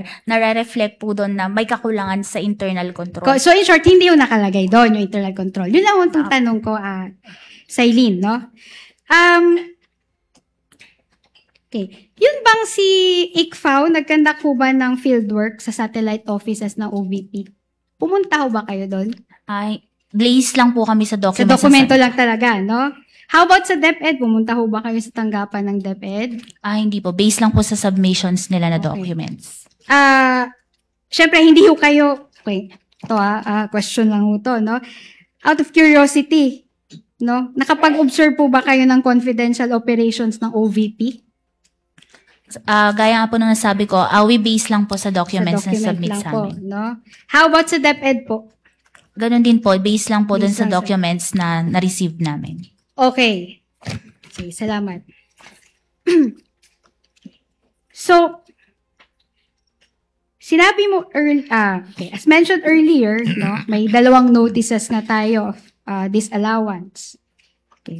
nare-reflect po doon na may kakulangan sa internal control. So in short, hindi yung nakalagay doon, yung internal control. Yun lang itong tanong ko, Sailin, no? Okay. Yun bang si ICFAO, nagkandak po ba ng fieldwork sa satellite offices ng OVP? Pumunta ho ba kayo doon? Ay, glaze lang po kami sa Sa documents. dokumento lang talaga, no? How about sa DepEd? Pumunta ho ba kayo sa tanggapan ng DepEd? Hindi po. Based lang po sa submissions nila na documents. Syempre, hindi ho kayo, okay, ito question lang ho to, no? Out of curiosity, no? Nakapag-observe po ba kayo ng confidential operations ng OVP? Gaya nga po nung nasabi ko, we base lang po sa documents na submit sa po, amin. no? How about sa DepEd po? Ganon din po. Base lang po dun Base sa lang documents na na-receive namin. Okay. Okay, salamat. So, sinabi mo okay, as mentioned earlier, no, may dalawang notices na tayo of disallowance. Okay.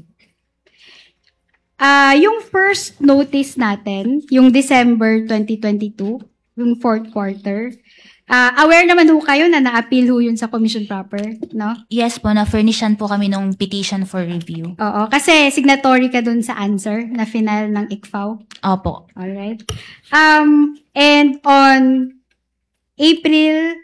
Yung first notice natin, yung December 2022, yung fourth quarter, aware naman ho kayo na na-appeal ho yun sa Commission Proper, no? Yes po, na-furnishan po kami nung petition for review. Oo, kasi signatory ka dun sa answer na final ng ICFAO. Opo. Alright. And on April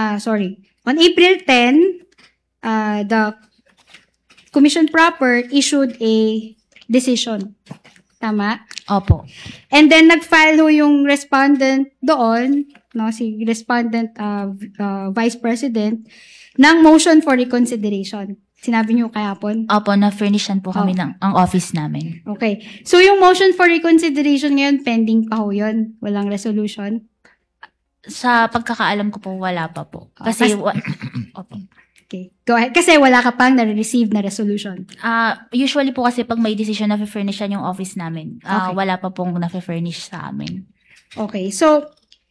10, the Commission Proper issued a decision. Tama? Opo. And then nag-file ho yung respondent doon, no, si respondent vice president ng motion for reconsideration. Sinabi niyo kahapon? Opo, na-furnishan po kami ang office namin. Okay. So yung motion for reconsideration ngayon pending pa ho yun? Walang resolution? Sa pagkakaalam ko po, wala pa po. Kasi, opo. Okay. Go ahead. Kasi wala ka pang nare-receive na resolution. Usually po kasi pag may decision na furnishan yung office namin, Okay. wala pa pong na-furnish sa amin. Okay. So,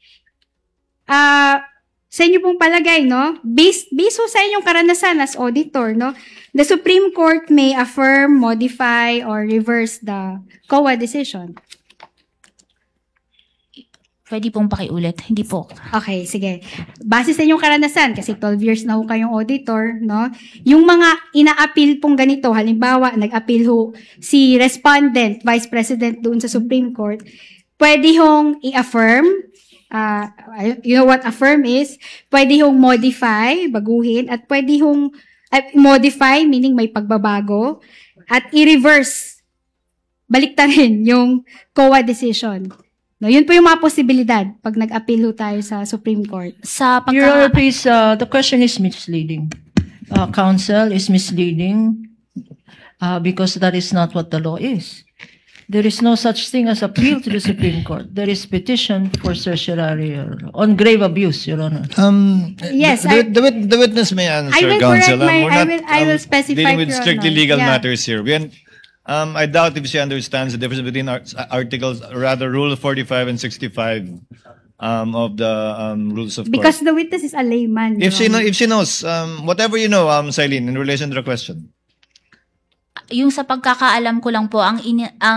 sa inyo pong palagay, no? Based sa inyong karanasan as auditor, no? The Supreme Court may affirm, modify, or reverse the COA decision. Pwede pong pakiulit. Hindi po. Okay, sige. Base sa inyong karanasan, kasi 12 years na ho kayong auditor, no? Yung mga ina-appeal pong ganito, halimbawa, nag-appeal ho si respondent, vice president doon sa Supreme Court, pwede hong i-affirm, you know what affirm is? Pwede hong modify, baguhin, at pwede hong modify, meaning may pagbabago, at i-reverse, baliktarin yung COA decision. No, yun po yung mga posibilidad pag nag-appeal ho tayo sa Supreme Court. Your Honor, please, the question is misleading. Counsel is misleading because that is not what the law is. There is no such thing as appeal to the Supreme Court. There is petition for certiorari on grave abuse, Your Honor. Yes, the witness may answer, I will counsel. correct I will specify, dealing with Your strictly Honor. legal Yeah. matters here. I doubt if she understands the difference between Rule 45 and 65 of the rules of court. Because the witness is a layman. If Your Honor. she knows, whatever you know, Silene, in relation to the question. Yung sa pagkakaalam ko lang po, ang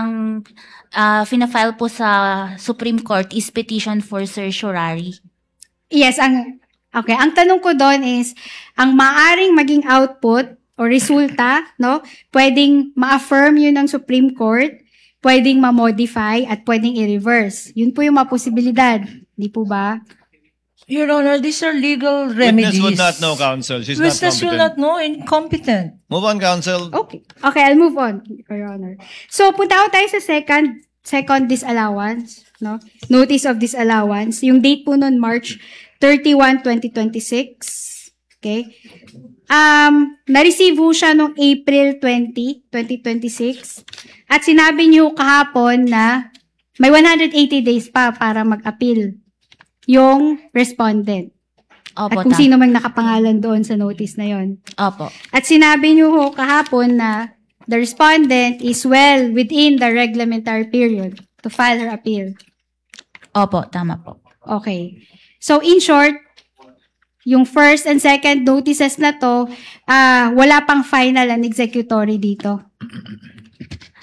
fina-file po sa Supreme Court is petition for certiorari. Yes, ang tanong ko doon is, ang maaring maging output o resulta, no, pwedeng ma-affirm yun ng Supreme Court, pwedeng ma-modify, at pwedeng i-reverse. Yun po yung mga posibilidad. Di po ba? Your Honor, these are legal remedies. Witness would not know, counsel. She's not Witness will competent. not know, incompetent. Move on, counsel. Okay. Okay, I'll move on, Your Honor. So, punta ako tayo sa second disallowance, no? Notice of disallowance. Yung date po nun, March 31, 2026. Okay? Na-receive ho siya noong April 20, 2026. At sinabi niyo kahapon na may 180 days pa para mag-appeal yung respondent. Opo, At kung sino mang nakapangalan doon sa notice na yon. Opo. At sinabi niyo ho kahapon na the respondent is well within the reglementary period to file her appeal. Opo, tama po. Okay. So, in short, yung first and second notices na to, wala pang final and executory dito.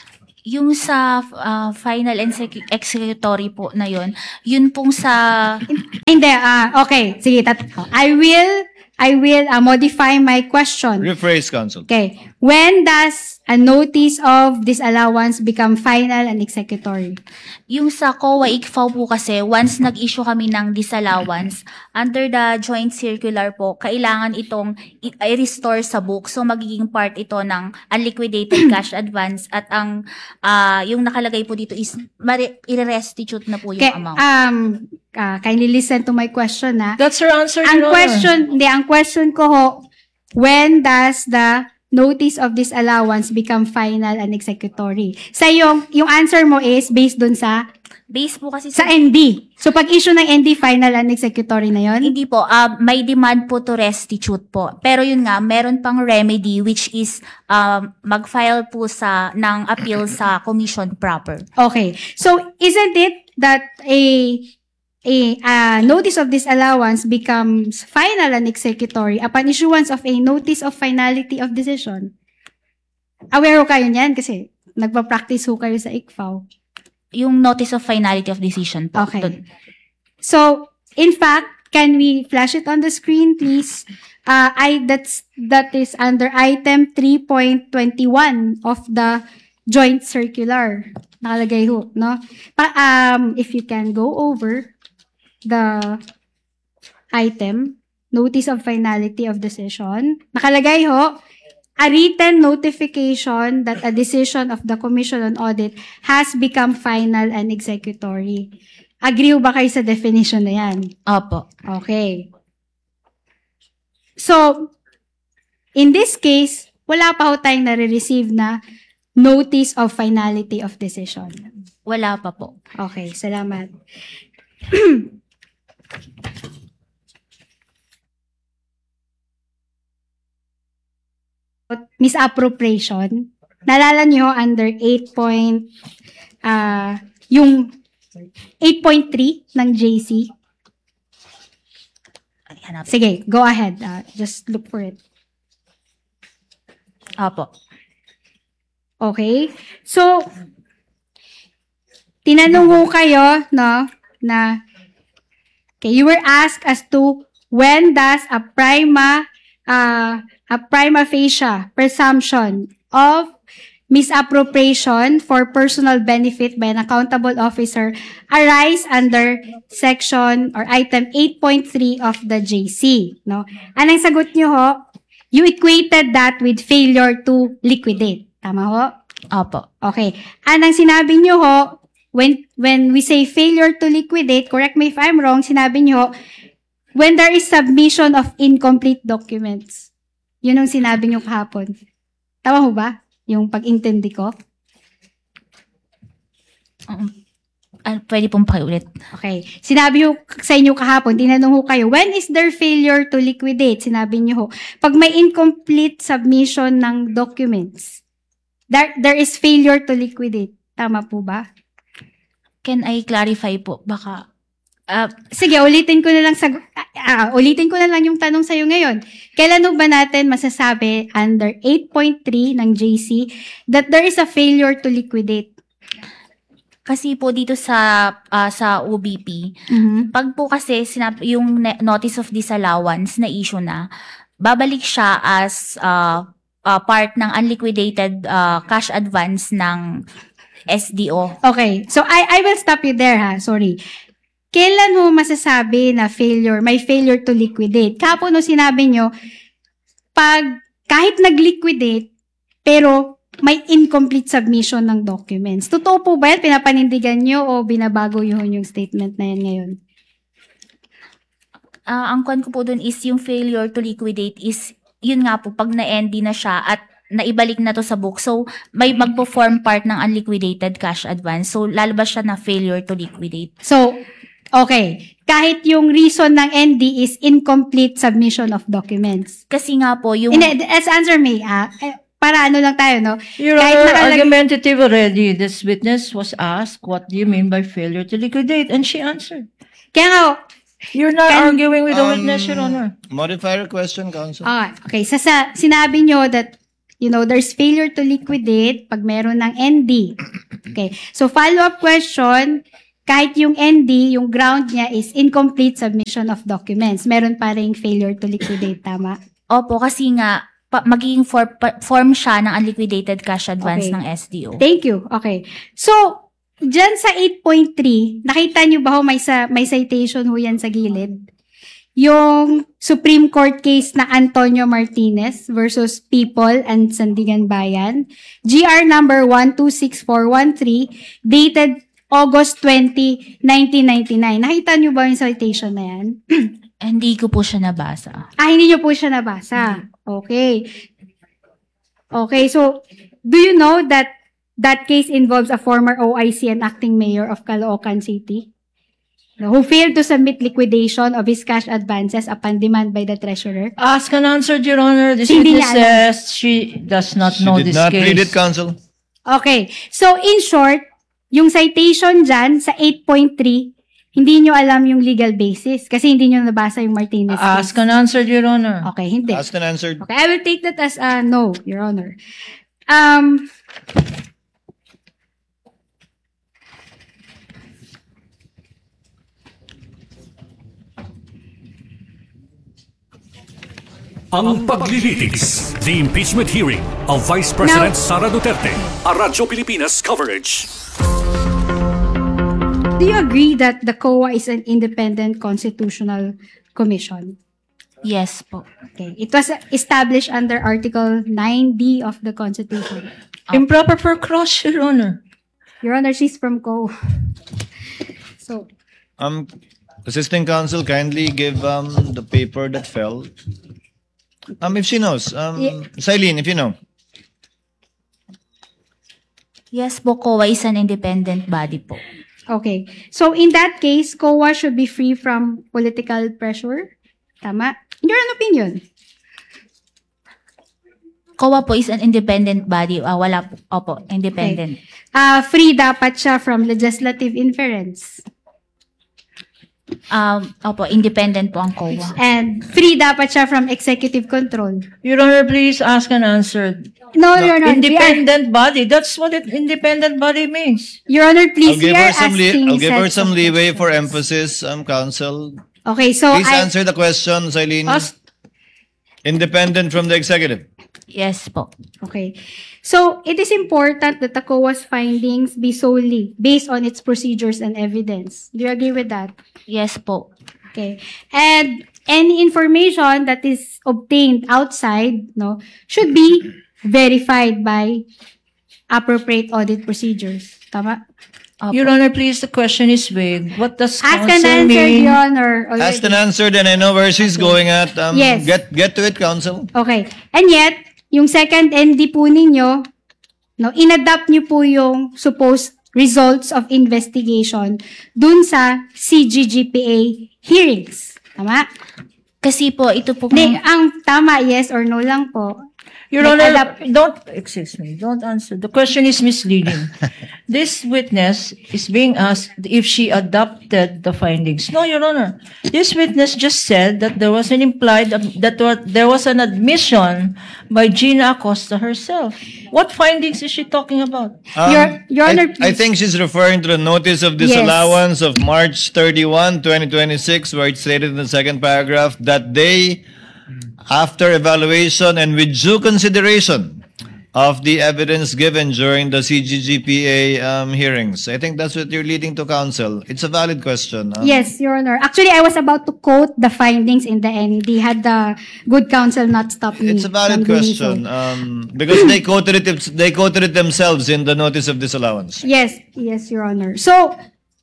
Yung sa final and executory po na yun pong sa Hindi, okay. Sige, I will modify my question. Rephrase, counsel. Okay. When does a notice of disallowance become final and executory? yung sa COA ICFAO po kasi, once nag-issue kami ng disallowance, under the joint circular po, kailangan itong i-restore sa book. So, magiging part ito ng unliquidated cash advance at ang yung nakalagay po dito is i-restitute na po yung Okay, amount. kindly listen to my question, ha? That's her answer, Ang Your Honor. ang question ko ho, when does the notice of disallowance become final and executory? Sa yung answer mo is based dun sa Base po kasi sa ND. So, pag issue ng ND, final and executory na yon? hindi po, may demand po to restitute po. Pero yun nga, meron pang remedy which is mag-file po ng appeal sa commission proper. Okay. So, isn't it that a notice of disallowance becomes final and executory upon issuance of a notice of finality of decision? Aware ho kayo niyan kasi nagpa-practice ho kayo sa ICFAO. Yung notice of finality of decision po. Okay. Dun. So, in fact, can we flash it on the screen, please? That is under item 3.21 of the joint circular. Nakalagay ho, no? If you can go over the item, notice of finality of decision. Nakalagay ho, a written notification that a decision of the Commission on Audit has become final and executory. Agree ba kayo sa definition na yan? Opo. Okay. So, in this case, wala pa ho tayong nare-receive na notice of finality of decision. Wala pa po. Okay, salamat. Misappropriation. Naalala niyo under 8.3 ng JC. Ay, hanap. Sige, go ahead. Just look for it. Opo. Okay? So, tinanong ko kayo, no, na, okay, you were asked as to when does a prima facie presumption of misappropriation for personal benefit by an accountable officer arise under section or item 8.3 of the JC, no? Anong sagot nyo ho? You equated that with failure to liquidate. Tama ho? Opo. Okay. Anong sinabi nyo ho, when we say failure to liquidate, correct me if I'm wrong, sinabi nyo ho, when there is submission of incomplete documents. Yun ang sinabi nyo kahapon. Tama ho ba? Yung pag-intindi ko? Pwede pong pakiulit. Okay. Sinabi ho sa inyo kahapon, tinanong ho kayo, when is there failure to liquidate? Sinabi nyo ho, pag may incomplete submission ng documents, there is failure to liquidate. Tama po ba? Can I clarify po? Baka, Sige, ulitin ko na lang yung tanong sa'yo ngayon. Kailan ho ba natin masasabi under 8.3 ng JC that there is a failure to liquidate? kasi po dito sa OBP, pag po kasi yung notice of disallowance na issue na, babalik siya as part ng unliquidated cash advance ng SDO. Okay. So, I will stop you there, ha. Sorry. Kailan mo masasabi na may failure to liquidate? Kapon no sinabi nyo, kahit nag-liquidate, pero may incomplete submission ng documents. Totoo po ba yan? Pinapanindigan nyo o binabago yun yung statement na yan ngayon? Ang kon ko po dun is yung failure to liquidate is, yun nga po, pag na-ND na siya at naibalik na to sa book. So, may magpo-form part ng unliquidated cash advance. So, lalabas siya na failure to liquidate. So, okay. Kahit yung reason ng ND is incomplete submission of documents. Kasi nga po, yung... Hindi, let's answer me. Para ano lang tayo, no? Your Honor, argumentative already. This witness was asked, what do you mean by failure to liquidate? And she answered. Kaya nga, You're not arguing with the witness, Your Honor. Modify your question, counsel. okay. Sinabi nyo that there's failure to liquidate pag meron ng ND. Okay. So, follow-up question, kahit yung ND, yung ground niya is incomplete submission of documents. Meron pa ring failure to liquidate, tama? Opo, kasi nga, magiging form siya ng unliquidated cash advance Okay. ng SDO. Thank you. Okay. So, dyan sa 8.3, nakita nyo ba may citation ho yan sa gilid? Yung Supreme Court case na Antonio Martinez versus People and Sandigan Bayan, GR number 126413, dated August 20, 1999. Nakita nyo ba yung citation na yan? Hindi ko po siya nabasa. Hindi nyo po siya nabasa. Okay. Okay, so, do you know that that case involves a former OIC and acting mayor of Caloocan City who failed to submit liquidation of his cash advances upon demand by the treasurer? Ask and answer, Your Honor. This Hindi witness niya alam. says she does not She know did this not case. read it, counsel. Okay. So, in short, yung citation dyan sa 8.3, hindi nyo alam yung legal basis kasi hindi nyo nabasa yung Martinez Ask case. and answer, Your Honor. Okay, hindi. Asked and answered. Okay, I will take that as a no, Your Honor. Ang paglilitis, the impeachment hearing of Vice President Sara Duterte, a Radyo Pilipinas coverage. Do you agree that the COA is an independent constitutional commission? Yes po. Okay. It was established under Article 9D of the Constitution. Improper for cross, Your Honor. Your Honor, she's from COA. So, Assisting counsel, kindly give the paper that fell. If she knows. Silene, if you know. Yes po, COA is an independent body po. okay. So, in that case, COA should be free from political pressure? Tama? In your own opinion? COA po is an independent body. Wala po. Opo, independent. Free dapat siya from legislative inference. Opo, independent po ang COA. And free dapat siya from executive control. Your Honor, please ask and answer. No, Your Honor. Independent body. That's what independent body means. Your Honor, please, we are I'll asking give her sets some of leeway for questions. emphasis, counsel. Okay, so Please answer the question, Silene. Ask. Independent from the executive. Yes po. Okay. So, it is important that the COA's findings be solely based on its procedures and evidence. Do you agree with that? Yes po. Okay. And any information that is obtained outside, should be verified by appropriate audit procedures. Tama? Opo. Your Honor, please, the question is vague. What does Ask and counsel answer, mean? Your Honor. already. Asked and answered, and I know where she's going at. Yes. Get to it, counsel. Okay. And yet, yung second ND po ninyo, inadapt nyo po yung supposed results of investigation dun sa CGGPA hearings. Tama? Kasi po, ito po. Ang tama, yes or no lang po. Your Honor, Nag-adapt- don't answer. The question is misleading. This witness is being asked if she adopted the findings. No, Your Honor. This witness just said that there was an there was an admission by Gina Acosta herself. What findings is she talking about? Your Honor, I please. think she's referring to the notice of disallowance of March 31, 2026, where it stated in the second paragraph that they, after evaluation and with due consideration of the evidence given during the CGGPA hearings. I think that's what you're leading to, counsel. It's a valid question. Yes, Your Honor. Actually, I was about to quote the findings in the ND had the good counsel not stopped me. It's a valid from doing so. question because they quoted it themselves in the notice of disallowance. Yes, Your Honor. So,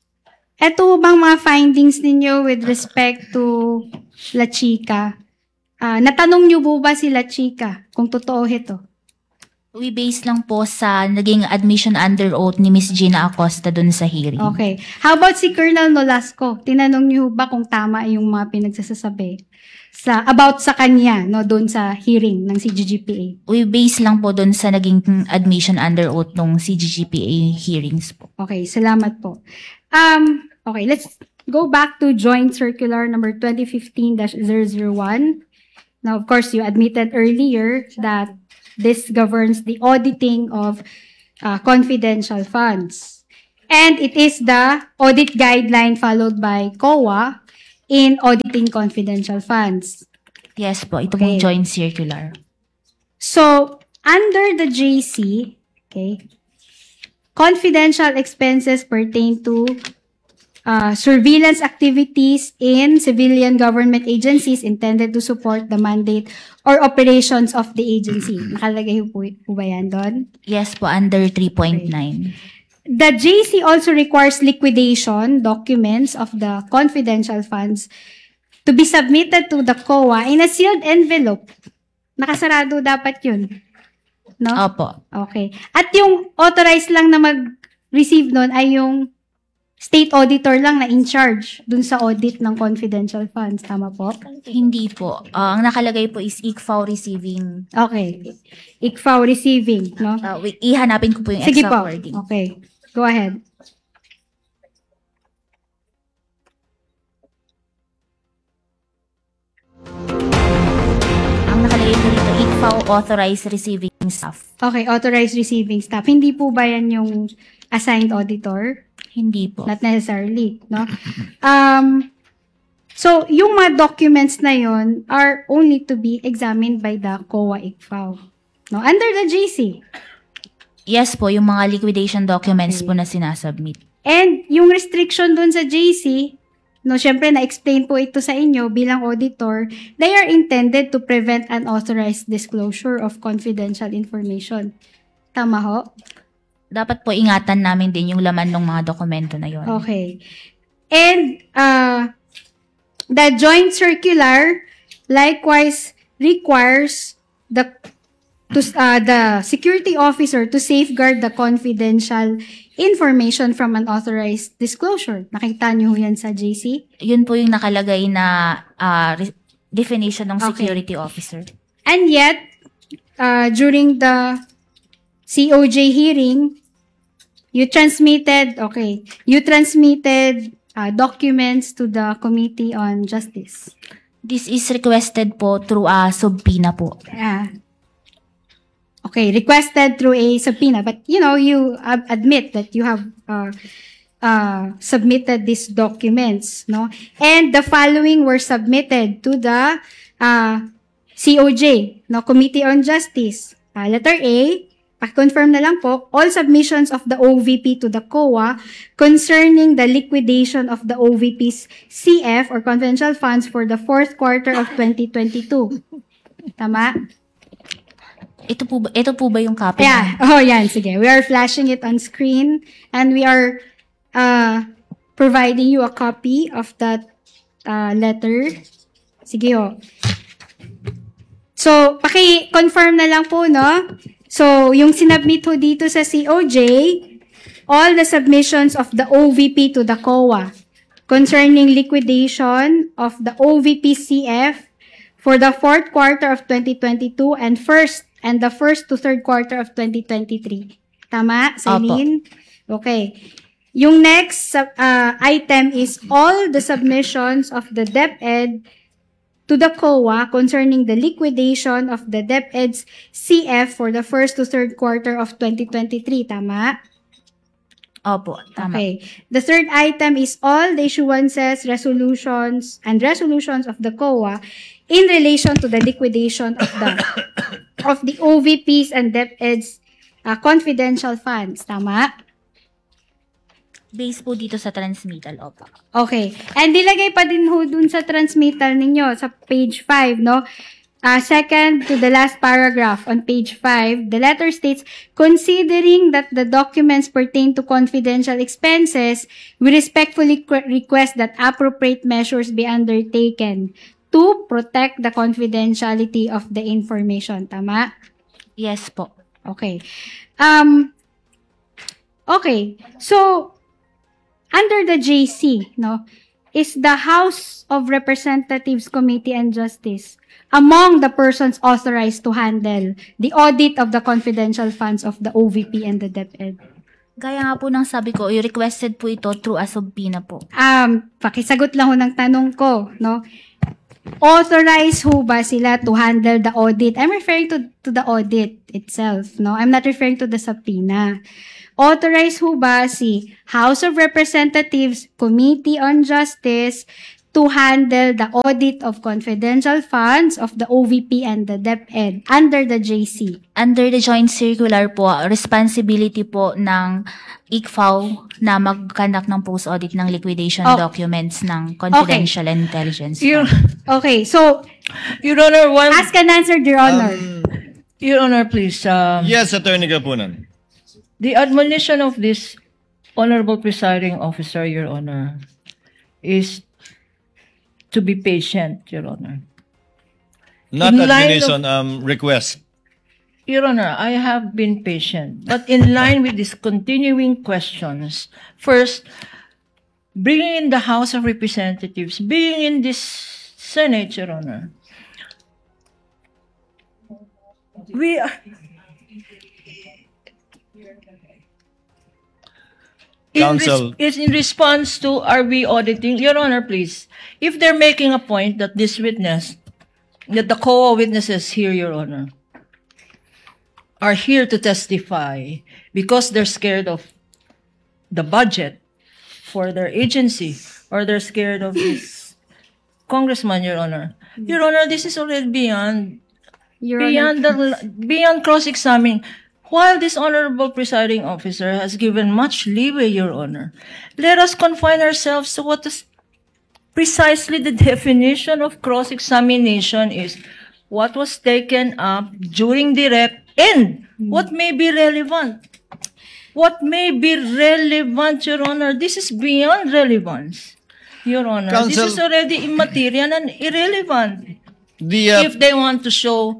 eto bang mga findings ninyo with respect to La Chica? Natanong niyo po ba si La Chica kung totoo ito? We base lang po sa naging admission under oath ni Miss Gina Acosta dun sa hearing. Okay. How about si Colonel Nolasco? Tinanong niyo ba kung tama yung mga pinagsasabi about sa kanya, doon sa hearing ng CGGPA? We base lang po dun sa naging admission under oath ng CGGPA hearings po. Okay, salamat po. Okay, let's go back to Joint Circular number 2015-001. Now, of course, you admitted earlier that This governs the auditing of confidential funds. And it is the audit guideline followed by COA in auditing confidential funds. Yes po, ito Okay. pong joint circular. So, under the JC, okay, confidential expenses pertain to surveillance activities in civilian government agencies intended to support the mandate or operations of the agency. Nakalagay po ba yan doon? Yes po, under 3.9. The JC also requires liquidation documents of the confidential funds to be submitted to the COA in a sealed envelope. Nakasarado dapat yun. No? Opo. Okay. At yung authorized lang na mag-receive nun ay yung state auditor lang na in charge dun sa audit ng confidential funds. Tama po? Hindi po. Ang nakalagay po is ICFAO receiving. Okay. ICFAO receiving, no? Wait, ihanapin ko po yung Sige exact po. wording. Okay. Go ahead. Ang nakalagay po dito, ICFAO authorized receiving staff. Okay, authorized receiving staff. Hindi po ba yan yung assigned auditor? Hindi po. Not necessarily, no? So, yung mga documents na yon are only to be examined by the COA ICFAO. No? Under the JC. Yes po, yung mga liquidation documents po na sinasubmit. And yung restriction dun sa JC, no, syempre na-explain po ito sa inyo bilang auditor, they are intended to prevent unauthorized disclosure of confidential information. Tama ho? Dapat po ingatan namin din yung laman ng mga dokumento na yon. Okay. And the joint circular likewise requires the security officer to safeguard the confidential information from unauthorized disclosure. Nakita niyo yan sa JC? Yun po yung nakalagay na definition ng Okay. security officer. And yet, during the COJ hearing, you transmitted documents to the Committee on Justice. This is requested po through a subpoena po. Okay, requested through a subpoena, but you admit that you have submitted these documents, no? And the following were submitted to the COJ, no, Committee on Justice. Letter A, pa-confirm na lang po, all submissions of the OVP to the COA concerning the liquidation of the OVP's CF or confidential funds for the fourth quarter of 2022. Tama? Ito po ba yung copy? Yeah. Oh, yan. Sige. We are flashing it on screen and we are providing you a copy of that letter. Sige ho. So, paki-confirm na lang po, no? So, yung sinubmit ho dito sa COJ, all the submissions of the OVP to the COA concerning liquidation of the OVP CF for the fourth quarter of 2022 and the first to third quarter of 2023. Tama, Celine? Okay. Yung next item is all the submissions of the DepEd to the COA concerning the liquidation of the DepEd's CF for the first to third quarter of 2023. Tama? Opo, tama. Okay. The third item is all the issuances, resolutions of the COA in relation to the liquidation of the OVPs and DepEd's confidential funds. Tama? Base po dito sa transmittal, opo. Okay. And nilagay pa din ho dun sa transmittal ninyo sa page 5, no? Second to the last paragraph on page 5, the letter states, considering that the documents pertain to confidential expenses, we respectfully request that appropriate measures be undertaken to protect the confidentiality of the information. Tama? Yes po. Okay. Okay. So, under the JC, no, is the House of Representatives Committee on Justice among the persons authorized to handle the audit of the confidential funds of the OVP and the DepEd? Gaya nga po ng sabi ko, requested po ito through a subpoena po. Pakisagot lang ho ng tanong ko, no? Authorize ho ba sila to handle the audit? I'm referring to the audit itself, no? I'm not referring to the subpoena. Authorize ho ba si House of Representatives Committee on Justice to handle the audit of confidential funds of the OVP and the DepEd under the JC? Under the joint circular po, responsibility po ng ICFAO na mag-conduct ng post-audit ng liquidation Oh. documents ng confidential intelligence. Your, Okay, so Your Honor, one, ask and answer, Your Honor. Your Honor, please. Yes, Attorney Gapunan. The admonition of this Honorable Presiding Officer, Your Honor, is to be patient, Your Honor. Not In line admonition, request. Your Honor, I have been patient, but in line with these continuing questions, first, bringing in the House of Representatives, bringing in this Senate, Your Honor, we are... Counsel. Is in response to, are we auditing? Your Honor, please. If they're making a point that this witness, that the COA witnesses here, Your Honor, are here to testify because they're scared of the budget for their agency, or they're scared of this congressman, Your Honor. Your Honor, this is already beyond beyond cross-examining. While this honorable presiding officer has given much leeway, Your Honor, let us confine ourselves to what is precisely the definition of cross-examination is. What was taken up during direct and what may be relevant. What may be relevant, Your Honor? This is beyond relevance, Your Honor. Counsel- This is already immaterial and irrelevant. The, If they want to show,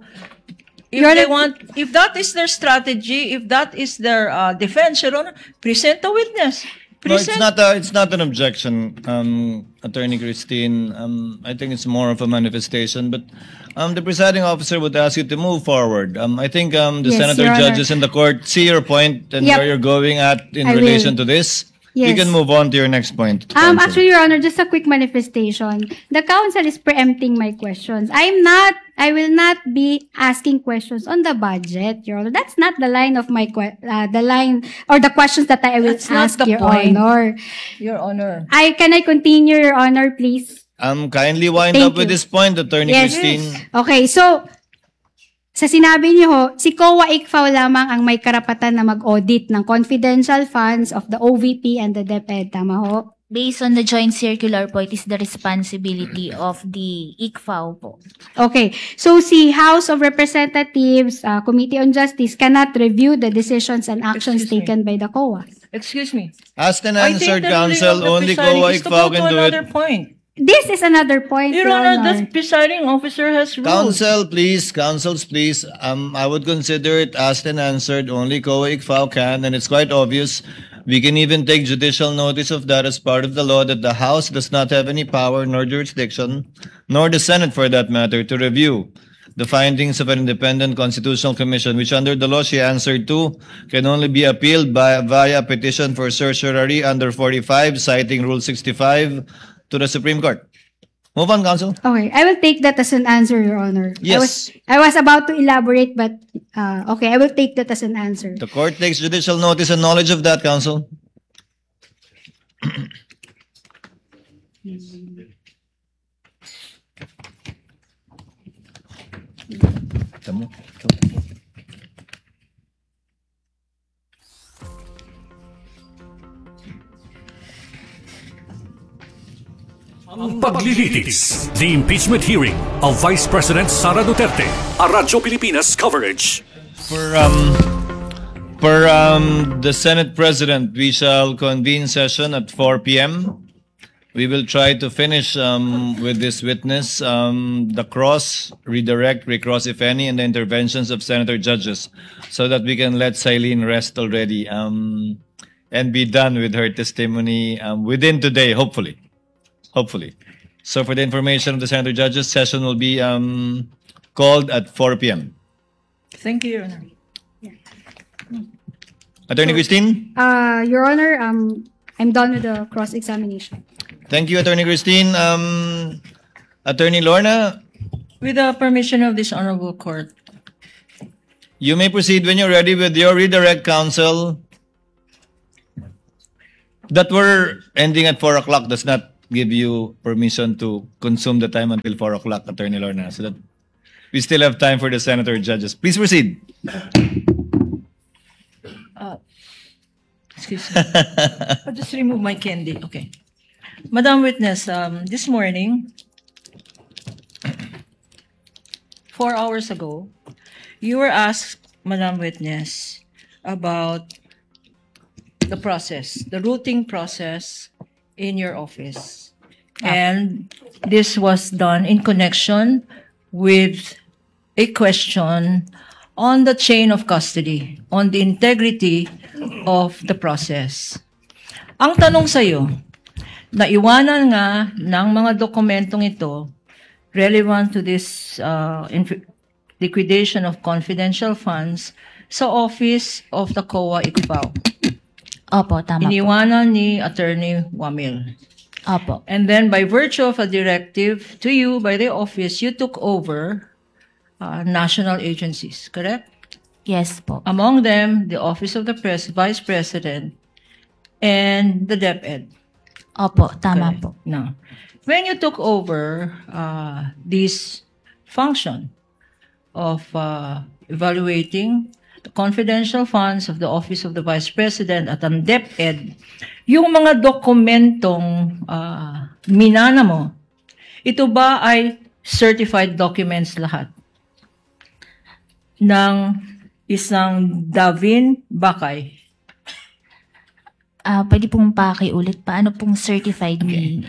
if that is their strategy, if that is their defense, Your Honor, present a witness. no, Present. it's not an objection, Attorney Christine. I think it's more of a manifestation, but the presiding officer would ask you to move forward. I think the Yes, senator Your Honor. judges in the court see your point and Yep. where you're going at in I relation will. to this. You Yes. can move on to your next point. counsel. Actually, Your Honor, just a quick manifestation. The council is preempting my questions. I will not be asking questions on the budget, Your Honor. That's not the line of my the line or the questions that I will That's not ask, the Your point. Honor. Your Honor. Can I continue, Your Honor, please? Kindly wind Thank up with you. this point, Attorney Yes. Christine. Okay, so sa sinabi niyo ho, si COA ICFAO lamang ang may karapatan na mag-audit ng confidential funds of the OVP and the DepEd. Tama ho? Based on the joint circular po, it is the responsibility of the ICFAO po. Okay. So, si House of Representatives, Committee on Justice cannot review the decisions and actions Excuse me. taken by the COA. Excuse me. Asked and I think answered, the ruling counsel. of the Only presiding COA is to ICFAO go can to do another it. point. This is another point, Your Honor, the Honor. presiding officer has ruled. Counsels, please. I would consider it asked and answered. Only COA ICFAO can, and it's quite obvious. We can even take judicial notice of that as part of the law that the House does not have any power nor jurisdiction, nor the Senate for that matter, to review the findings of an independent constitutional commission, which under the law she answered to, can only be appealed via petition for certiorari under 45, citing Rule 65 to the Supreme Court. Move on, counsel. Okay, I will take that as an answer, Your Honor. Yes. I was about to elaborate, but okay, I will take that as an answer. The court takes judicial notice and knowledge of that, counsel. Ang paglilitis, the impeachment hearing of Vice President Sara Duterte. A Radyo Pilipinas coverage. Per the Senate President, we shall convene session at 4 p.m. We will try to finish with this witness, the cross, redirect, recross if any, and the interventions of senator judges so that we can let Silene rest already and be done with her testimony within today, hopefully. Hopefully. So for the information of the senator judges, session will be called at 4 p.m. Thank you, Your Honor. Attorney Christine? Your Honor, I'm done with the cross-examination. Thank you, Attorney Christine. Attorney Lorna, With the permission of this honorable court. you may proceed when you're ready with your redirect, counsel. That we're ending at 4 o'clock does not give you permission to consume the time until 4 o'clock, Attorney Lorna, so that we still have time for the senator judges. Please proceed. Excuse me. I'll just remove my candy. Okay. Madam Witness, this morning, 4 hours ago, you were asked, Madam Witness, about the process, the routing process in your office. And this was done in connection with a question on the chain of custody, on the integrity of the process. Ang tanong sa'yo, naiwanan nga ng mga dokumentong ito relevant to this liquidation of confidential funds sa office of the COA ICFAO. Opo, tama po. Iniwanan ni Attorney Wamil. Opo. And then by virtue of a directive to you by the office, you took over national agencies, correct? Yes po. Among them, the Office of the Vice President and the DepEd. Opo, tama Correct. po. Now, when you took over this function of evaluating the confidential funds of the Office of the Vice President at ang DepEd, yung mga dokumentong minana mo, ito ba ay certified documents lahat ng isang Davin Bakay? Pwede pong pakiulit. Paano pong certified ni...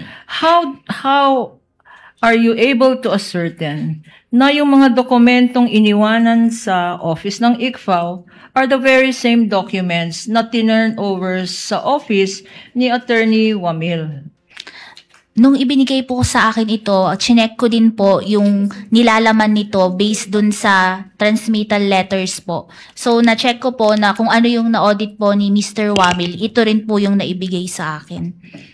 How are you able to ascertain na yung mga dokumentong iniwanan sa office ng ICFAO are the very same documents na tinurn over sa office ni Attorney Wamil? Nung ibinigay po sa akin ito, chinek ko din po yung nilalaman nito based dun sa transmittal letters po. So, na-check ko po na kung ano yung na-audit po ni Mr. Wamil, ito rin po yung naibigay sa akin.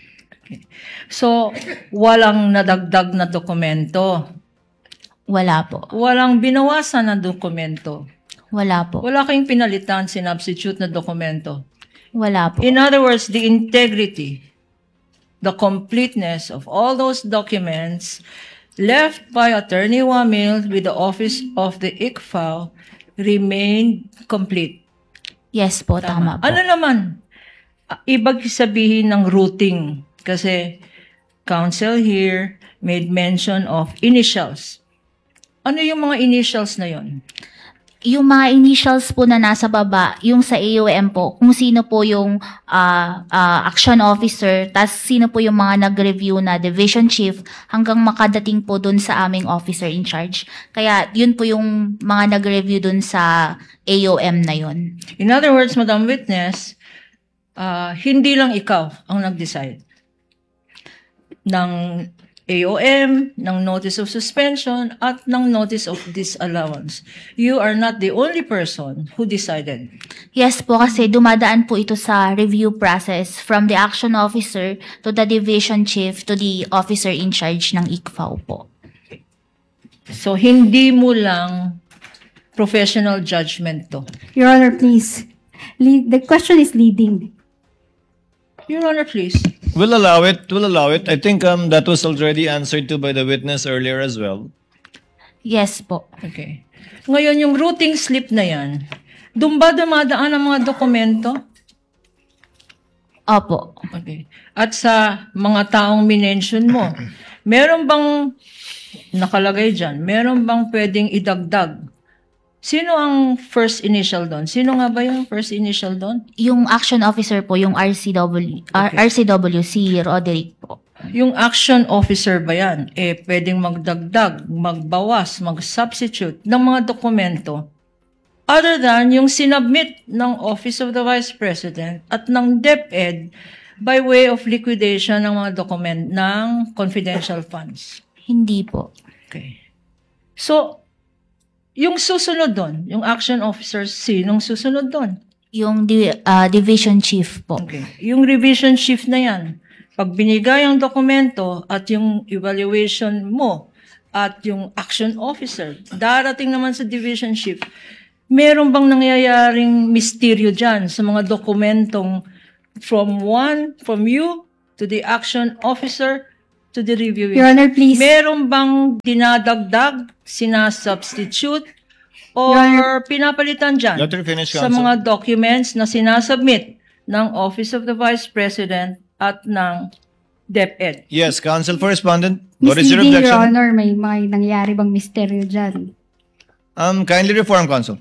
So, walang nadagdag na dokumento. Wala po. Walang binawasan na dokumento. Wala po. Wala kayong pinalitan, sinubstitute na dokumento. Wala po. In other words, the integrity, the completeness of all those documents left by Attorney Wamil with the office of the ICFAO remained complete. Yes po, tama po. Ano naman? Ibig sabihin ng routing. Kasi counsel here made mention of initials. Ano yung mga initials na yon? Yung mga initials po na nasa baba, yung sa AOM po, kung sino po yung action officer, tas sino po yung mga nag-review na division chief hanggang makadating po dun sa aming officer in charge. Kaya yun po yung mga nag-review dun sa AOM na yun. In other words, Madam Witness, hindi lang ikaw ang nag-decide ng AOM, ng notice of suspension, at ng notice of disallowance. You are not the only person who decided. Yes po, kasi dumadaan po ito sa review process from the action officer to the division chief to the officer in charge ng ICFAO po. So, hindi mo lang professional judgment to. Your Honor, please. The question is leading. Your Honor, please. We'll allow it. We'll allow it. I think that was already answered to by the witness earlier as well. Yes po. Okay. Ngayon, yung routing slip na yan, doon ba dumadaan ang mga dokumento? Opo. Okay. At sa mga taong minention mo, meron bang nakalagay dyan? Meron bang pwedeng idagdag? Sino ang first initial doon? Sino nga ba yung first initial doon? Yung action officer po, yung RCW, si Roderick po. Yung action officer ba yan? Pwedeng magdagdag, magbawas, mag-substitute ng mga dokumento other than yung sinubmit ng Office of the Vice President at ng DepEd by way of liquidation ng mga document ng confidential funds. Hindi po. Okay. So, yung susunod doon, yung action officer, sinong susunod doon? Yung division chief po. Okay. Yung revision chief na yan, pag binigay ang dokumento at yung evaluation mo at yung action officer, darating naman sa division chief, meron bang nangyayaring misteryo dyan sa mga dokumentong from you to the action officer to the reviewing? Your Honor, please. Meron bang dinadagdag, sinasubstitute, or Your Honor. pinapalitan dyan Let her finish, sa counsel. mga documents na sinasubmit ng Office of the Vice President at ng DepEd? Yes, counsel for respondent. What is your Misleading, Your objection? Honor, may nangyayari bang misteryo dyan? Kindly reform, counsel.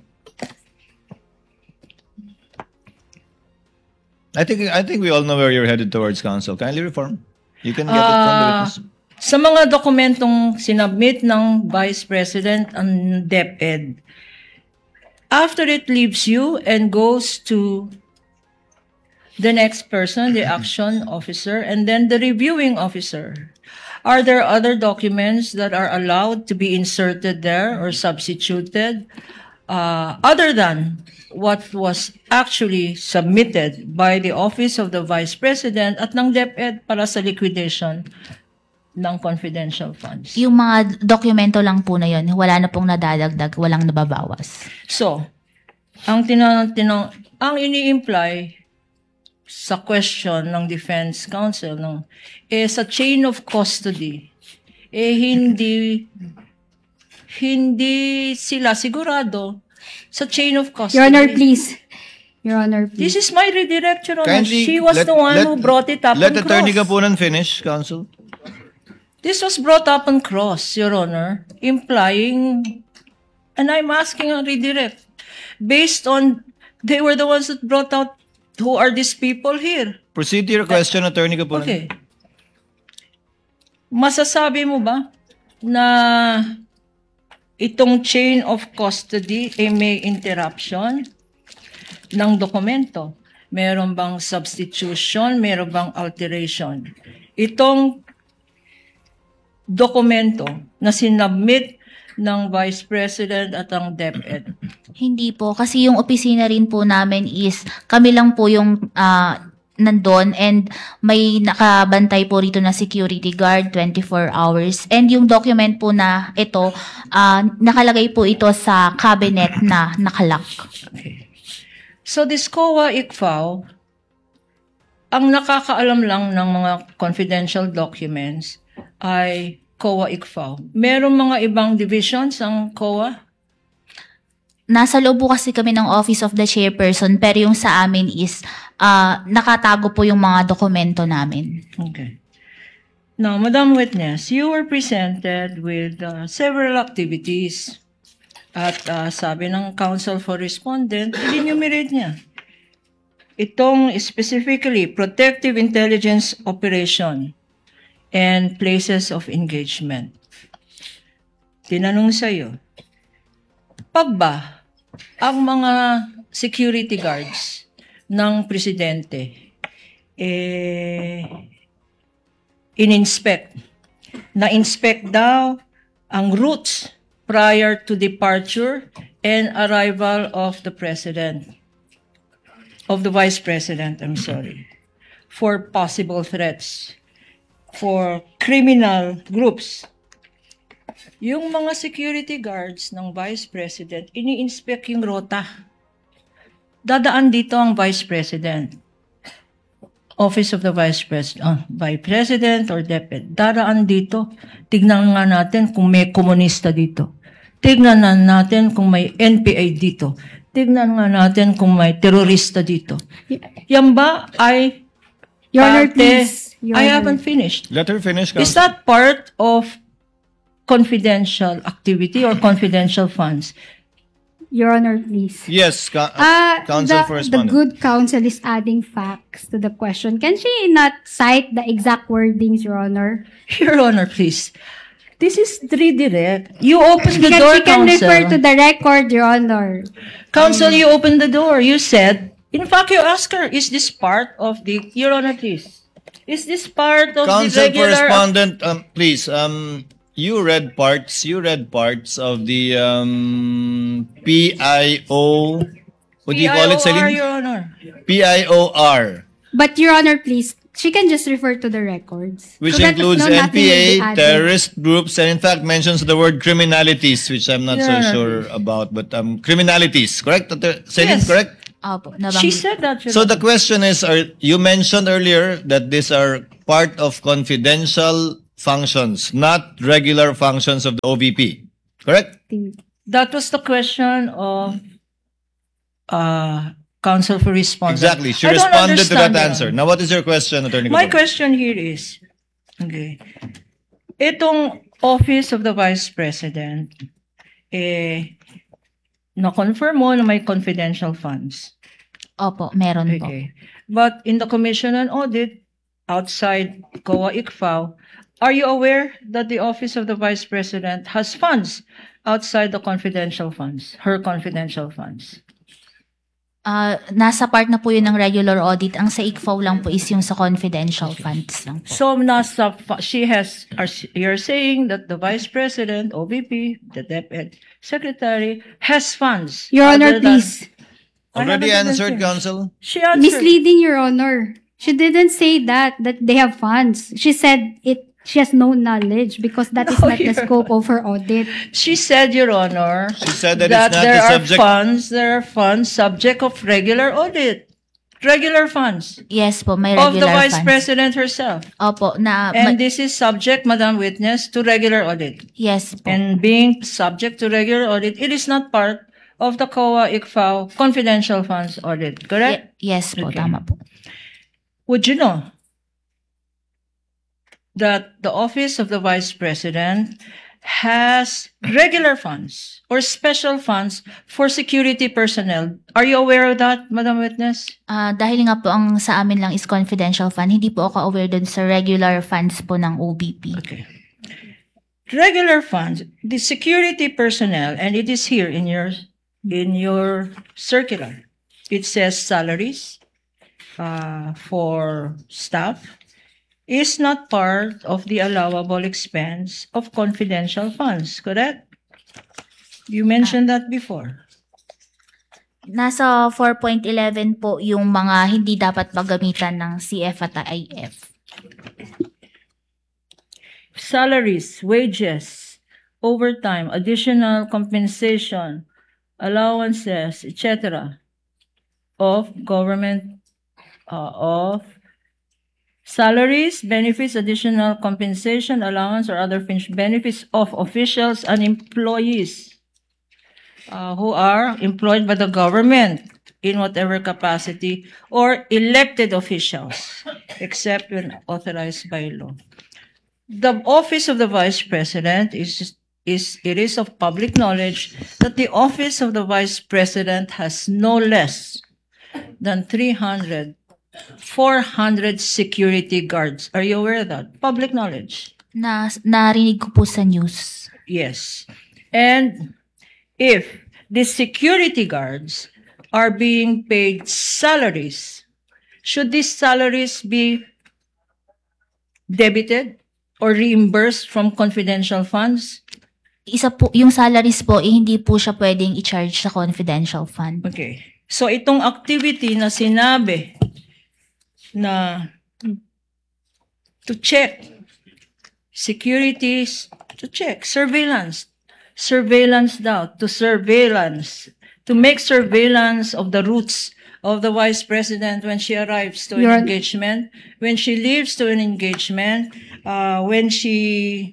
I think we all know where you're headed towards, counsel. Kindly reform. You can get it from the witness. Sa mga dokumentong sinabmit ng Vice President ang DepEd, after it leaves you and goes to the next person, the action officer, and then the reviewing officer, are there other documents that are allowed to be inserted there or substituted other than what was actually submitted by the Office of the Vice President at ng DepEd para sa liquidation ng confidential funds? Yung mga dokumento lang po na yun, wala na pong nadadagdag, walang nababawas. So, ang ang ini-imply sa question ng defense counsel sa chain of custody, hindi sila sigurado sa chain of custody. Your Honor, please. Your Honor, please. This is my redirect, Your Honor. Kindly She was the one who brought it up Let on Attorney cross. Gapunan finish, counsel. This was brought up on cross, Your Honor, implying, and I'm asking a redirect, based on, they were the ones that brought out, who are these people here? Proceed to your question, Attorney Gapunan. Okay. Masasabi mo ba na itong chain of custody ay may interruption ng dokumento? Meron bang substitution? Meron bang alteration? Itong dokumento na sinabmit ng Vice President at ang DepEd. Hindi po, kasi yung opisina rin po namin is, kami lang po yung nandun and may nakabantay po rito na security guard 24 hours. And yung document po na ito, nakalagay po ito sa cabinet na nakalock. Okay. So this COA ICFAO, ang nakakaalam lang ng mga confidential documents ay COA ICFAO. Merong mga ibang divisions ang COA? Nasa loob po kasi kami ng Office of the Chairperson, pero yung sa amin is nakatago po yung mga dokumento namin. Okay. Now, Madam Witness, you were presented with several activities at sabi ng Counsel for Respondent, enumerate niya. Itong specifically protective intelligence operation and places of engagement. Tinanong sa'yo, pag ba ang mga security guards ng presidente na-inspect daw ang routes prior to departure and arrival of the president, of the vice president, for possible threats, for criminal groups. Yung mga security guards ng vice president, ini-inspect yung rota. Dadaan dito ang vice president. Office of the Vice President or DepEd. Dadaan dito. Tignan nga natin kung may komunista dito. Tignan nga natin kung may NPA dito. Tignan nga natin kung may terorista dito. Yan ba ay Your Honor, parte? please. Your I Honor. haven't finished. Let her finish, Is counsel. that part of confidential activity or confidential funds? Your Honor, please. Yes, counsel for The respondent. good counsel is adding facts to the question. Can she not cite the exact wordings, Your Honor? Your Honor, please. This is redirect. You opened the door, She can Counsel. refer to the record, Your Honor. Counsel, you opened the door. You said, in fact, you asked her, is this part of the, Your Honor, please. Is this part of Counsel the for regular... respondent, please, you read parts of the PIO, what do you call it, PIOR, Celine? Your Honor. PIOR. But Your Honor, please, she can just refer to the records. Which So that, includes no, nothing will be NPA, added. terrorist groups, and in fact mentions the word criminalities, which I'm not so Yeah. sure about. But criminalities, correct? Celine, Yes. correct? Opo, She nabanggit. said that. Your So the question is, you mentioned earlier that these are part of confidential functions, not regular functions of the OVP, correct? That was the question of counsel for respondent. Exactly. She I don't responded to that understand, Your answer. Honor. Now, what is your question, Attorney My Cotton? question here is, okay, itong Office of the Vice President, na-confirm mo na may confidential funds. Opo, meron po. Okay. But in the Commission on Audit, outside COA ICFAO, are you aware that the Office of the Vice President has funds outside the confidential funds, her confidential funds? Nasa part na po yun ng regular audit. Ang sa ICFAO lang po is yung sa confidential funds lang po. So you're saying that the Vice President, OVP, the Deputy Secretary, has funds. Your Honor, other than- please. I Already haven't even answered, finished. Counsel? She answered. Misleading, Your Honor. She didn't say that they have funds. She said she has no knowledge because that is No, not the Your scope of her audit. She said, Your Honor, She said that it's not there the are subject. there are funds subject of regular audit. Regular funds Yes po, may of the regular Vice funds. President herself. Opo, And this is subject, Madam Witness, to regular audit. yes po. And being subject to regular audit, it is not part of the COA ICFAO confidential funds audit, correct? Yes po, Okay. tama po. Would you know that the Office of the Vice President has regular funds or special funds for security personnel? Are you aware of that, Madam Witness? Dahil nga po ang sa amin lang is confidential fund, hindi po ako aware dun sa regular funds po ng OBP. Okay. Regular funds, the security personnel, and it is here in your circular. It says salaries for staff is not part of the allowable expense of confidential funds, correct? You mentioned that before. Nasa 4.11 po yung mga hindi dapat paggamitan ng CF at IF. Salaries, wages, overtime, additional compensation, allowances, etc. of government, of salaries, benefits, additional compensation, allowance, or other fringe benefits of officials and employees who are employed by the government in whatever capacity, or elected officials, except when authorized by law. The Office of the Vice President it is of public knowledge that the Office of the Vice President has no less than 400 security guards. Are you aware of that? Public knowledge. Narinig ko po sa news. Yes. And if the security guards are being paid salaries, should these salaries be debited or reimbursed from confidential funds? Isa po, yung salaries po, hindi po siya pwedeng i-charge sa confidential fund. Okay. So itong activity na sinabi na to check securities, to check surveillance daw, to make surveillance of the routes of the Vice President when she arrives to an engagement, when she leaves to an engagement, when she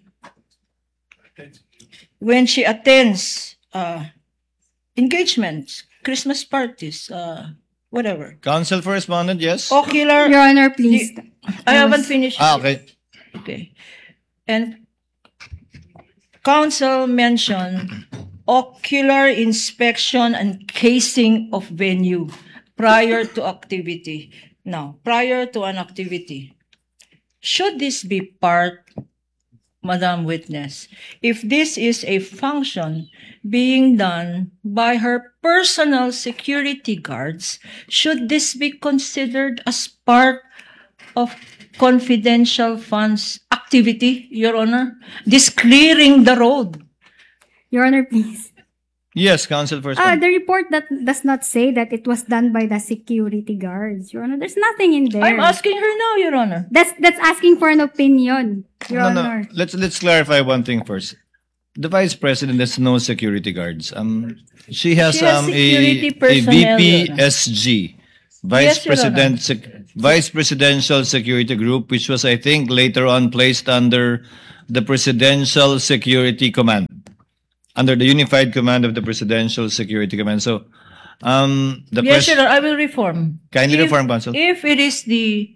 attends engagements, Christmas parties, whatever. Counsel for respondent, yes? Ocular. Your Honor, please. I haven't finished. Okay. Okay. And counsel mentioned ocular inspection and casing of venue prior to activity. Now, prior to an activity, should this be part, Madam Witness, if this is a function being done by her personal security guards, should this be considered as part of confidential funds activity, Your Honor? This clearing the road. Your Honor, please. Yes, Counsel for The Respondent. report that does not say that it was done by the security guards, Your Honor. There's nothing in there. I'm asking her now, Your Honor. That's asking for an opinion, Your No, Honor. no. Let's clarify one thing first. The Vice President has no security guards. She has She has security a personnel, Your Honor. VPSG, Vice Yes, Your Honor. Vice Presidential Security Group, which was, I think, later on placed under the Presidential Security Command, under the unified command of the Presidential Security Command. So, the Yes, question, Your Honor, I will reform. kindly reform, Counsel. If it is the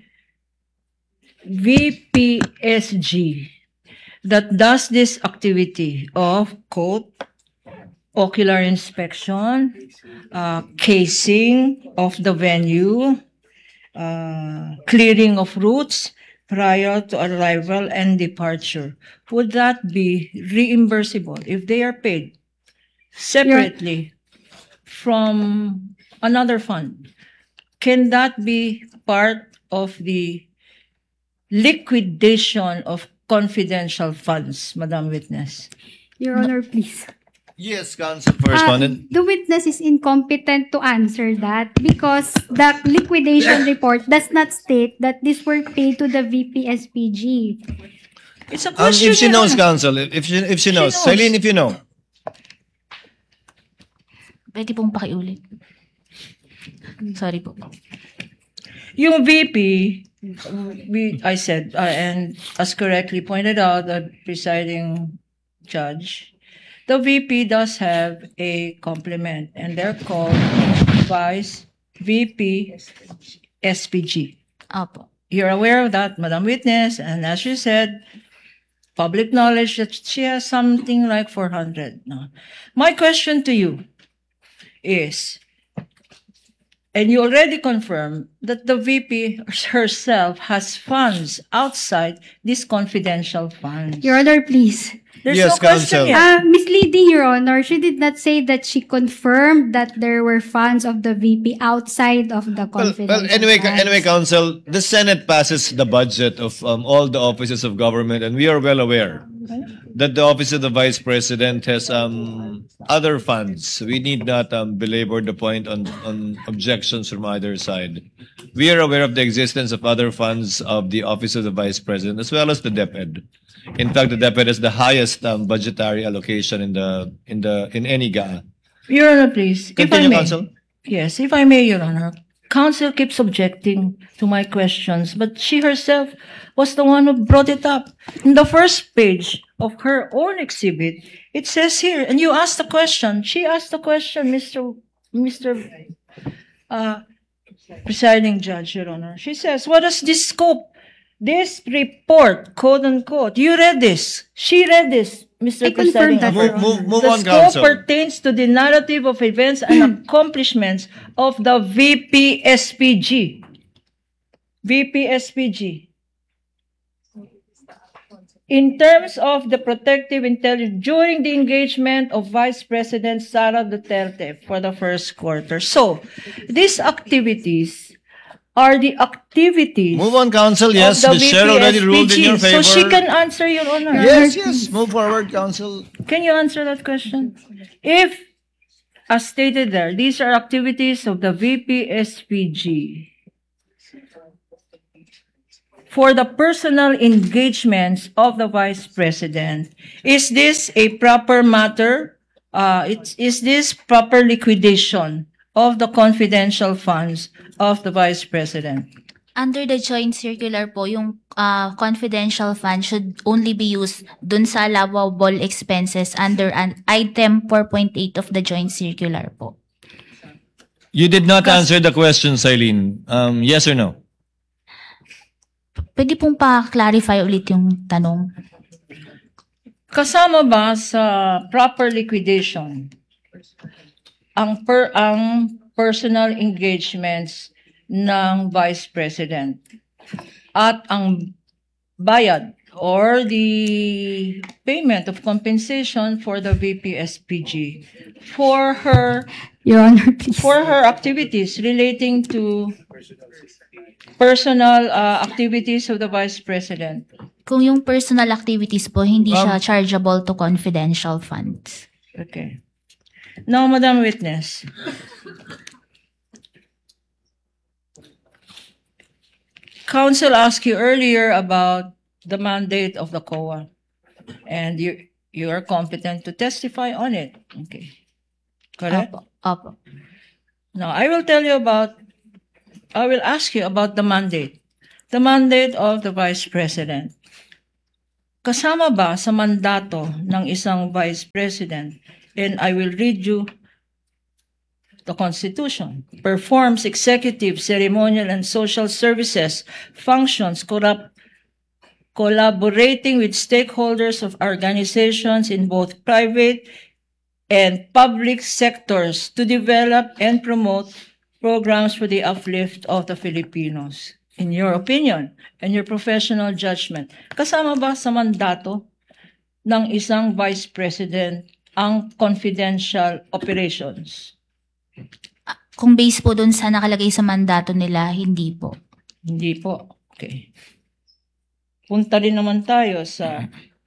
VPSG that does this activity of, quote, ocular inspection, casing of the venue, clearing of routes prior to arrival and departure, would that be reimbursable if they are paid separately from another fund? Can that be part of the liquidation of confidential funds, Madam Witness? Your Honor, please. Yes, Counsel for Respondent. The witness is incompetent to answer that because the liquidation report does not state that these were paid to the VPSPG. It's a question. If she Your knows, Honor. Counsel, if she knows. knows. Celine, if you know. Pwede pong pakiulit. Sorry po. Yung VP, I said, and as correctly pointed out, the presiding judge, the VP does have a complement, and they're called Vice VP SPG. Opo. You're aware of that, Madam Witness, and as you said, public knowledge that she has something like 400. No. My question to you is, and you already confirmed that the VP herself has funds outside these confidential funds. Your Honor, please. There's Yes, no question Counsel. yet. Misleading, Your Honor. She did not say that she confirmed that there were funds of the VP outside of the confidential Anyway, funds. Counsel, the Senate passes the budget of all the offices of government, and we are well aware that the office of the Vice President has other funds. We need not belabor the point on objections from either side. We are aware of the existence of other funds of the office of the Vice President as well as the DepEd. In fact, the DepEd has the highest budgetary allocation in any GA. Your Honor, please. If I Continue, may. Counsel. Yes, if I may, Your Honor. Counsel keeps objecting to my questions, but she herself was the one who brought it up. In the first page of her own exhibit, it says here, and you asked the question, she asked the question, Mr. Presiding Judge, Your Honor. She says, what is this scope? This report, quote unquote. You read this. She read this, Mr. I Presiding confirmed that, Officer. Your Honor. Move The on, scope Counsel. pertains to the narrative of events and accomplishments of the VPSPG. VPSPG. In terms of the protective intelligence during the engagement of Vice President Sara Duterte for the first quarter. So, these activities are the activities Move on, Counsel. Yes, of the the chair already ruled in your VPSPG. favor. So she can answer, Your Honor. Yes. Move forward, Counsel. Can you answer that question? If, as stated there, these are activities of the VPSPG for the personal engagements of the Vice President, is this a proper matter? Is this proper liquidation of the confidential funds of the Vice President? Under the joint circular po, yung confidential fund should only be used dun sa allowable expenses under an item 4.8 of the joint circular po. You did not answer the question, Celine. Yes or no? Pwede pong pa-clarify ulit yung tanong. Kasama ba sa proper liquidation ang personal engagements ng Vice President at ang bayad or the payment of compensation for the VPSPG for her Your Honor, please. activities relating to personal activities of the Vice President? Kung yung personal activities po, hindi siya chargeable to confidential funds. Okay. Now, Madam Witness, counsel asked you earlier about the mandate of the COA, and you are competent to testify on it. Okay. Correct? Opo. Now, I will ask you about the mandate. The mandate of the Vice President. Kasama ba sa mandato ng isang Vice President, and I will read you the Constitution, performs executive, ceremonial, and social services, functions, collaborating with stakeholders of organizations in both private and public sectors to develop and promote programs for the uplift of the Filipinos. In your opinion and your professional judgment, kasama ba sa mandato ng isang Vice President ang confidential operations? Kung base po dun sa nakalagay sa mandato nila, hindi po. Hindi po. Okay. Punta rin naman tayo sa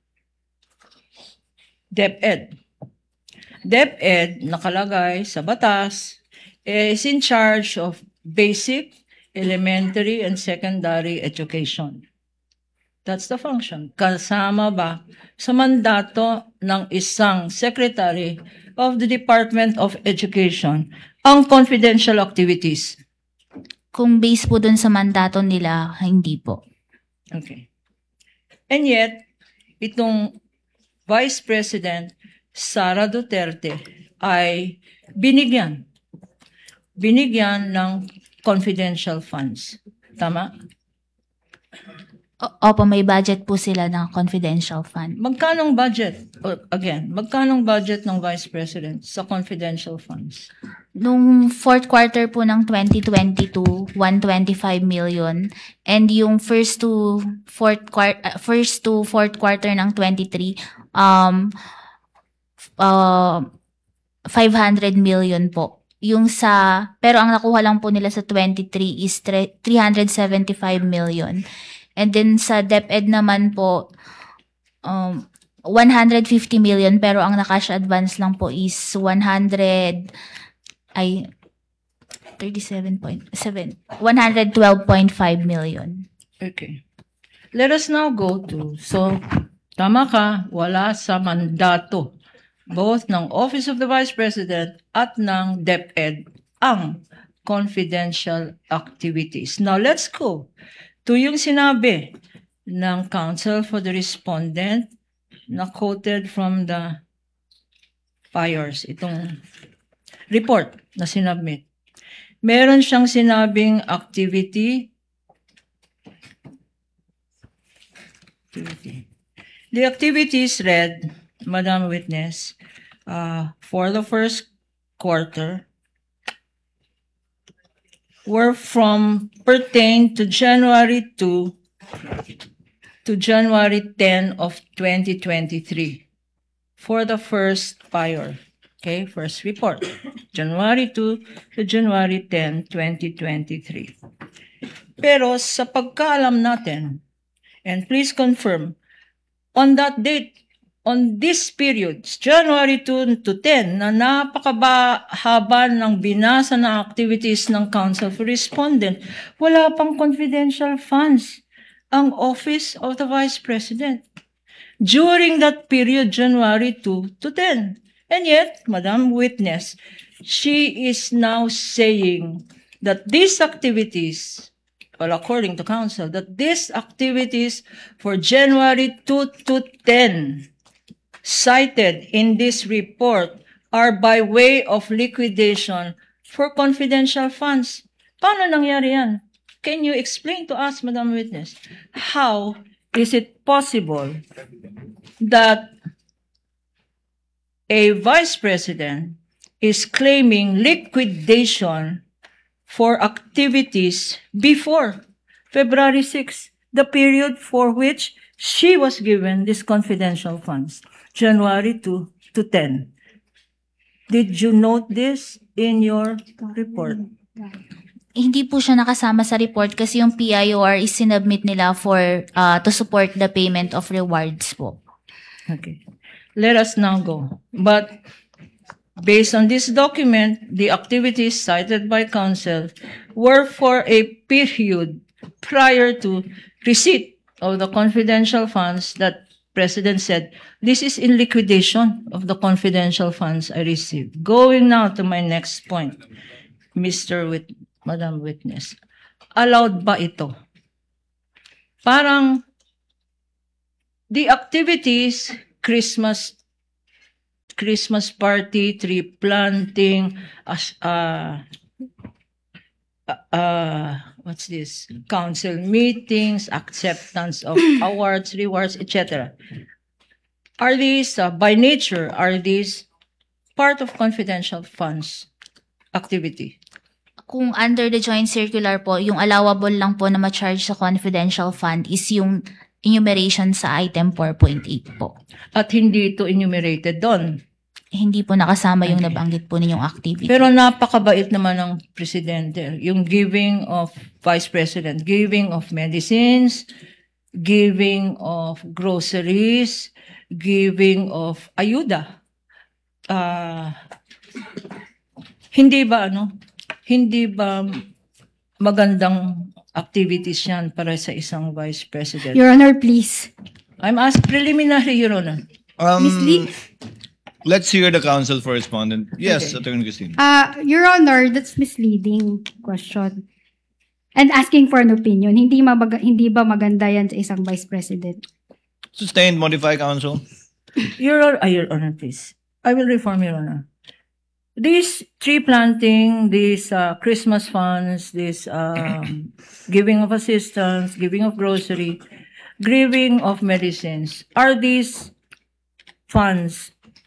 DepEd. DepEd, nakalagay sa batas, is in charge of basic, elementary, and secondary education. That's the function. Kasama ba sa mandato ng isang Secretary of the Department of Education ang confidential activities? Kung base po dun sa mandato nila, hindi po. Okay. And yet, itong Vice President Sara Duterte ay binigyan ng confidential funds. Tama? Opo, may budget po sila ng confidential fund. Magkanong budget? Magkanong budget ng Vice President sa confidential funds? Nung fourth quarter po ng 2022, 125 million. And yung first to fourth quarter ng 23, 500 million po. Pero ang nakuha lang po nila sa 23 is 375 million. And then sa DepEd naman po, 150 million, pero ang nakash advance lang po is 112.5 million. Okay. Let us now go to, tama ka, wala sa mandato both ng Office of the Vice President at ng DepEd ang confidential activities. Now, let's go to yung sinabi ng counsel for the respondent na quoted from the PIORS, itong report na sinubmit. Meron siyang sinabing activity. The activities read, Madam Witness, for the first quarter were pertain to January 2 to January 10 of 2023 for the first PIOR. Okay, first report. January 2 to January 10, 2023. Pero sa pagkaalam natin, and please confirm, on that date, on this period, January 2 to 10, na napakahaba ng binasa na activities ng Council for Respondent, wala pang confidential funds ang Office of the Vice President. During that period, January 2 to 10. And yet, Madam Witness, she is now saying that these activities, well, according to Council, that these activities for January 2 to 10 cited in this report are by way of liquidation for confidential funds. Paano nangyari yan? Can you explain to us, Madam Witness, how is it possible that a Vice President is claiming liquidation for activities before February 6, the period for which she was given these confidential funds? January 2 to 10. Did you note this in your report? Hindi po siya nakasama sa report kasi yung PIOR is sinubmit nila to support the payment of rewards po. Okay. Let us now go. But Based on this document, the activities cited by counsel were for a period prior to receipt of the confidential funds that President said, this is in liquidation of the confidential funds I received. Going now to my next point, Madam Witness, allowed ba ito? Parang the activities, Christmas party, tree planting, what's this? Council meetings, acceptance of awards, rewards, etc. Are these, by nature, are these part of confidential funds activity? Kung under the joint circular po, yung allowable lang po na ma-charge sa confidential fund is yung enumeration sa item 4.8 po. At hindi ito enumerated doon. Hindi po nakasama yung nabanggit po ninyong activity. Pero napakabait naman ng presidente. Yung giving of vice president, giving of medicines, giving of groceries, giving of ayuda. Hindi ba magandang activities yan para sa isang vice president? Your Honor, please. I'm asked preliminary, Your Honor. Ms. Lee? Let's hear the counsel for respondent. Yes, Attorney Christine. Your Honor, that's misleading question. And asking for an opinion. Hindi ba maganda yan sa isang vice president? Sustained, modify, counsel. Your Honor, please. I will reform, Your Honor. This tree planting, this Christmas funds, this giving of assistance, giving of grocery, giving of medicines, are these funds,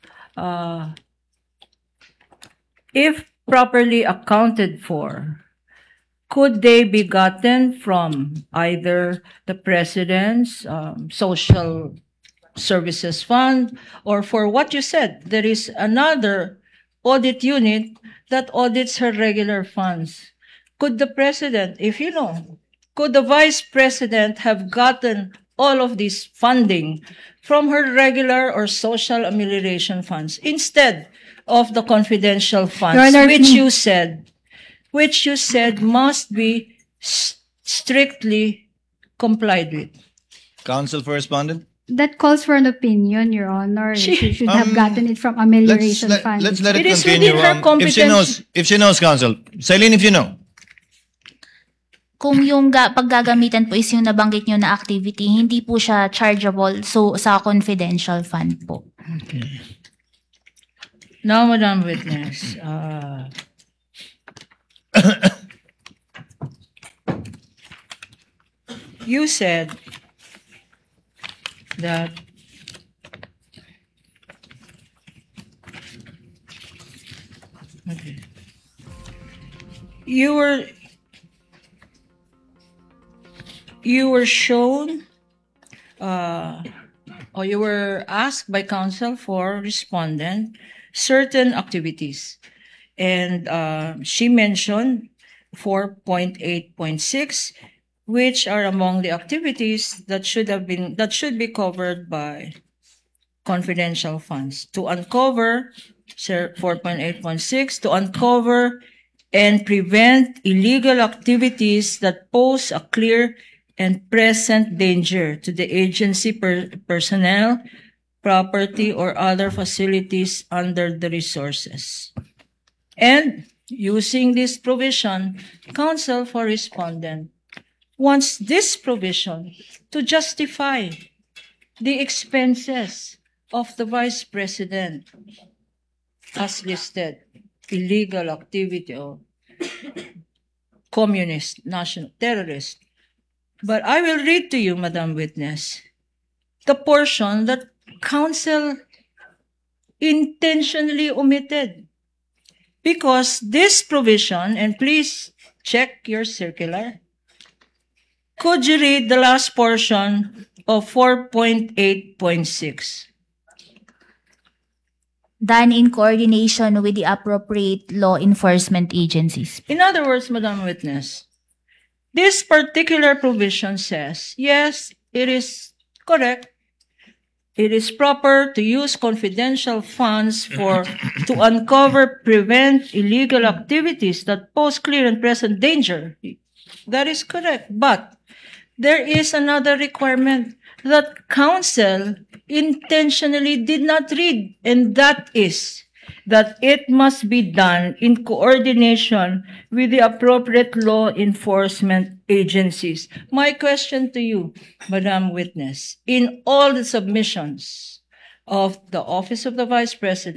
if properly accounted for, could they be gotten from either the President's Social Services Fund, or for what you said, there is another audit unit that audits her regular funds? Could the President, if you know, could the Vice President have gotten all of this funding from her regular or social amelioration funds instead of the confidential funds, Your Honor, which you said must be strictly complied with? Counsel for respondent. That calls for an opinion, Your Honor. She should have gotten it from amelioration fund. Let's let it It is continue. within her competence. If she knows, counsel. Celine, if you know. Kung yung paggagamitan po is yung nabanggit nyo na activity, hindi po siya chargeable sa confidential fund po. Now, Madam Witness, you said that you were shown or you were asked by counsel for respondent certain activities, and she mentioned 4.8.6, which are among the activities that should be covered by confidential funds. To uncover 4.8.6, to uncover and prevent illegal activities that pose a clear and present danger to the agency personnel, property, or other facilities under the resources. And using this provision, counsel for respondent wants this provision to justify the expenses of the Vice President as listed: illegal activity or communist, national terrorist. But I will read to you, Madam Witness, the portion that counsel intentionally omitted. Because this provision, and please check your circular, could you read the last portion of 4.8.6? Done in coordination with the appropriate law enforcement agencies. In other words, Madam Witness, this particular provision says, yes, it is correct it is proper to use confidential funds to uncover, prevent illegal activities that pose clear and present danger. That is correct. But there is another requirement that counsel intentionally did not read, and that is that it must be done in coordination with the appropriate law enforcement agencies. My question to you, Madam Witness, in all the submissions of the Office of the Vice President,